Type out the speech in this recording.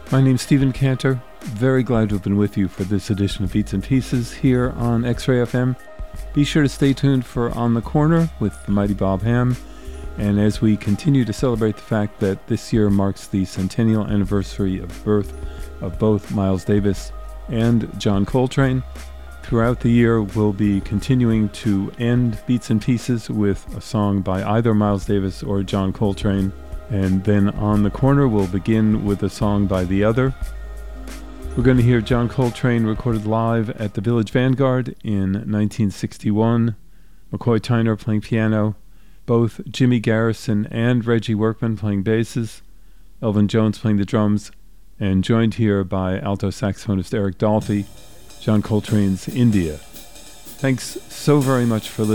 My name's Stephen Cantor. Very glad to have been with you for this edition of Beats and Pieces here on X-Ray FM. Be sure to stay tuned for On the Corner with the mighty Bob Ham. And as we continue to celebrate the fact that this year marks the centennial anniversary of birth of both Miles Davis and John Coltrane, throughout the year we'll be continuing to end Beats and Pieces with a song by either Miles Davis or John Coltrane. And then On the Corner we'll begin with a song by the other. We're going to hear John Coltrane recorded live at the Village Vanguard in 1961. McCoy Tyner playing piano. Both Jimmy Garrison and Reggie Workman playing basses. Elvin Jones playing the drums. And joined here by alto saxophonist Eric Dolphy, John Coltrane's India. Thanks so very much for listening.